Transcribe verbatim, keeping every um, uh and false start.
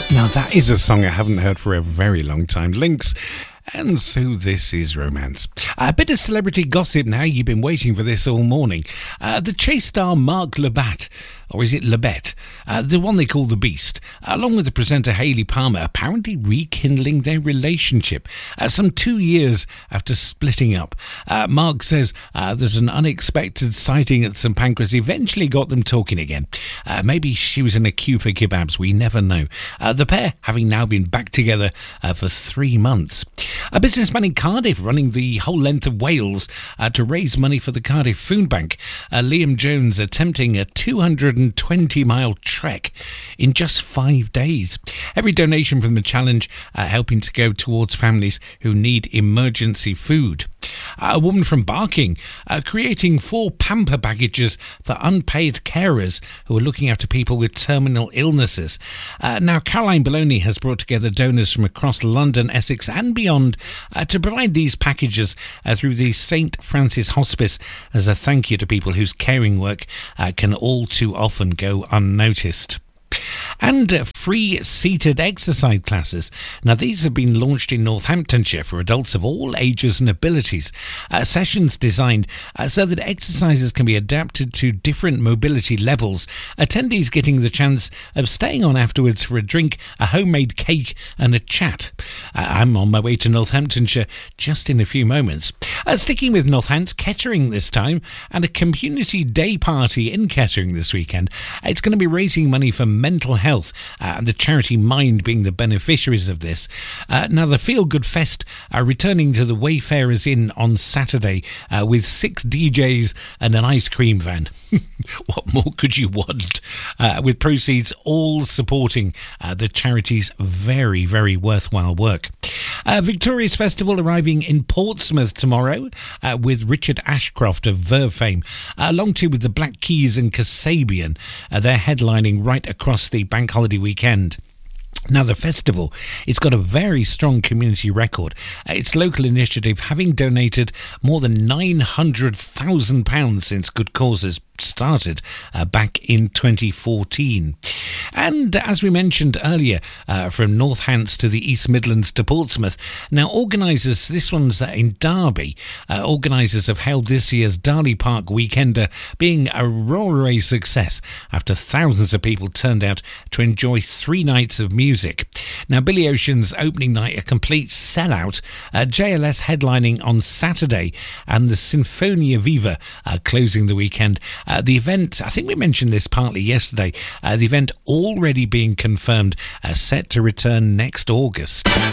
Now that is a song I haven't heard for a very long time. Lynx. And so this is romance. A bit of celebrity gossip now. You've been waiting for this all morning. Uh, the Chase star Mark Labatt, or is it Labette, uh, the one they call the Beast, along with the presenter Hayley Palmer, apparently rekindling their relationship uh, some two years after splitting up. Uh, Mark says uh, that an unexpected sighting at St Pancras eventually got them talking again. Uh, maybe she was in a queue for kebabs, we never know. Uh, the pair having now been back together uh, for three months. A businessman in Cardiff running the whole length of Wales uh, to raise money for the Cardiff Food Bank. Uh, Liam Jones attempting a two hundred twenty mile trek in just five days. Every donation from the challenge uh, helping to go towards families who need emergency food. A woman from Barking uh, creating four pamper packages for unpaid carers who are looking after people with terminal illnesses. Uh, now, Caroline Bologna has brought together donors from across London, Essex and beyond uh, to provide these packages uh, through the Saint Francis Hospice as a thank you to people whose caring work uh, can all too often go unnoticed. And uh, free seated exercise classes. Now, these have been launched in Northamptonshire for adults of all ages and abilities. Uh, sessions designed uh, so that exercises can be adapted to different mobility levels. Attendees getting the chance of staying on afterwards for a drink, a homemade cake and a chat. Uh, I'm on my way to Northamptonshire just in a few moments. Uh, sticking with Northants, Kettering this time, and a community day party in Kettering this weekend. It's going to be raising money for mental health uh, and the charity Mind being the beneficiaries of this. Uh, now the Feel Good Fest are returning to the Wayfarers Inn on Saturday uh, with six D Js and an ice cream van. What more could you want? Uh, with proceeds all supporting uh, the charity's very, very worthwhile work. Uh, Victoria's Festival arriving in Portsmouth tomorrow uh, with Richard Ashcroft of Verve fame, uh, along too with the Black Keys and Kasabian. Uh, they're headlining right across the bank holiday weekend. Now, the festival, it's got a very strong community record. Uh, its local initiative having donated more than nine hundred thousand pounds since Good Causes started uh, back in twenty fourteen. And as we mentioned earlier, uh, from Northants to the East Midlands to Portsmouth, now organisers, this one's uh, in Derby, uh, organisers have held this year's Darley Park Weekender, being a roaring success after thousands of people turned out to enjoy three nights of music. Now, Billy Ocean's opening night, a complete sellout, uh, J L S headlining on Saturday, and the Sinfonia Viva uh, closing the weekend. Uh, the event, I think we mentioned this partly yesterday, uh, the event already being confirmed, uh, set to return next August.